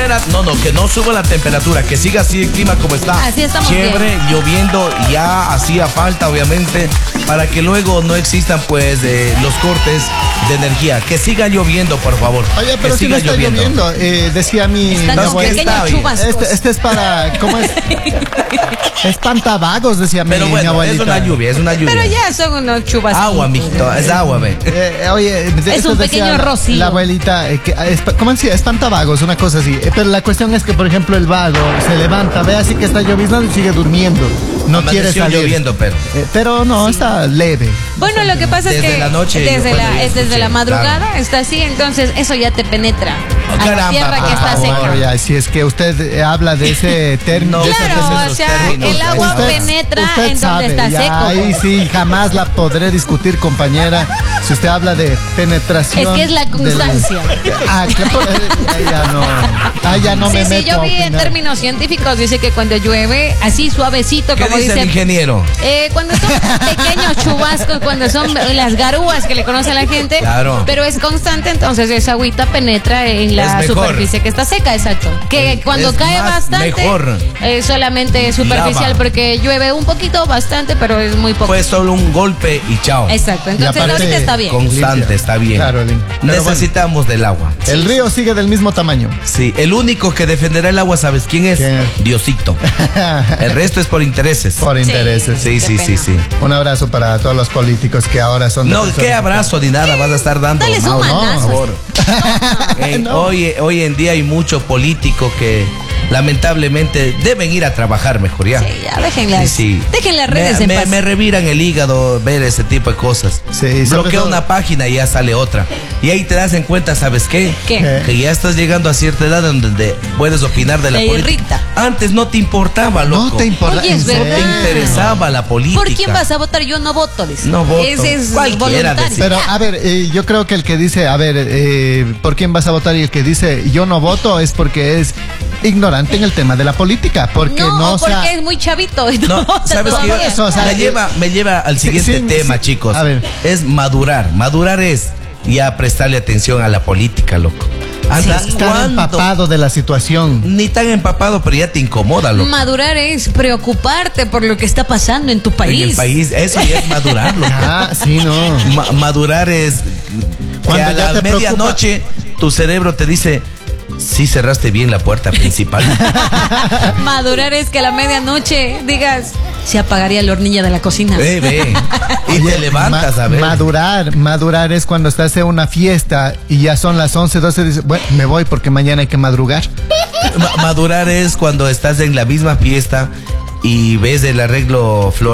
que no suba la temperatura, que siga así el clima como está. Así estamos chévere, bien. lloviendo, ya hacía falta, obviamente, para que luego no existan, pues, los cortes de energía. Que siga lloviendo, por favor. Oye, pero que si no está lloviendo, decía mi Están los abuelita. pequeños chubascos. Este es para, ¿cómo es? Espantavagos, decía Pero mi bueno, abuelita. es una lluvia. Pero ya son unos chubascos. Agua, mijito, es agua, ve. Oye, Es esto un decía pequeño rocío. La abuelita, ¿cómo decía? Espantavagos, una cosa así. Pero la cuestión es que, por ejemplo, el vago se levanta, ve así que está lloviendo y sigue durmiendo. No quiere Amaneció salir. lloviendo, pero no, está leve. Bueno, lo que pasa es Desde que la noche, desde yo cuando desde escuché, la madrugada claro. está así, entonces eso ya te penetra a la Caramba, tierra que por está favor, seca. Ya, si es que usted habla de ese término. No, de ese Claro, término. o sea, el agua Usted- penetra Usted en donde sabe, está ya, seco. ahí sí, jamás la podré discutir, compañera. Si usted habla de penetración. Es que es la constancia. Ya no me Sí, meto. yo a vi en opinar. términos científicos, dice que cuando llueve, así suavecito, ¿Qué como dice el dice. ingeniero? Cuando son pequeños chubascos, cuando son las garúas que le conoce a la gente, Claro. pero es constante, entonces esa agüita penetra en la Es mejor. superficie que está seca, exacto. Que cuando es cae más bastante, mejor. es solamente superficial, Lava. porque llueve un poquito, bastante, pero es muy poco. Fue solo un golpe y chao. Exacto, entonces aparte, ahorita está bien. Constante, está bien. Claro, Lin. Pero Necesitamos del agua. El río sigue del mismo tamaño. Sí, el único que defenderá el agua, ¿sabes quién es? ¿Quién? Diosito. El resto es por intereses. Por intereses. Sí, sí, Qué sí, sí. Un abrazo para todos los políticos que ahora son. No, defensores. qué abrazo ni nada vas a estar dando. Dale su Mauro, por manazo. favor. Hoy en día hay mucho político que lamentablemente deben ir a trabajar mejor ya. Sí, ya déjenlas. Sí, sí. Dejen las redes en paz. Me reviran el hígado ver ese tipo de cosas. Sí, sobre Bloquea todo- una página y ya sale otra. Y ahí te das en cuenta, ¿sabes qué? ¿Qué? Que ya estás llegando a cierta edad en donde puedes opinar de la Te política. irrita. Antes no te importaba, loco. No te importa. Oye, es ¿en serio? verdad. te interesaba la política. ¿Por quién vas a votar? Yo no voto, dice. No voto. Ese es Cualquiera voluntario. decide. Pero, a ver, yo creo que el que dice, ¿por quién vas a votar? Y el que dice, yo no voto, es porque es ignorante en el tema de la política. Porque no, porque o sea, es muy chavito. No, ¿sabes qué? qué? Eso, o sea, me lleva al siguiente sí, tema, sí. chicos. A ver. Es madurar. Madurar es ya prestarle atención a la política, loco. Antes, estar ¿cuánto? empapado de la situación. Ni tan empapado, pero ya te incomoda, loco. Madurar es preocuparte por lo que está pasando en tu país. En el país, eso ya es madurar, loco. Sí, no. Madurar es que Cuando a ya la te medianoche tu cerebro te dice, sí cerraste bien la puerta principal. Madurar es que a la medianoche digas, se apagaría la hornilla de la cocina. Ve. Y Oye, te levantas a ver. Madurar es cuando estás en una fiesta y ya son las 11, 12, dices, bueno, me voy porque mañana hay que madrugar. Madurar es cuando estás en la misma fiesta y ves el arreglo floral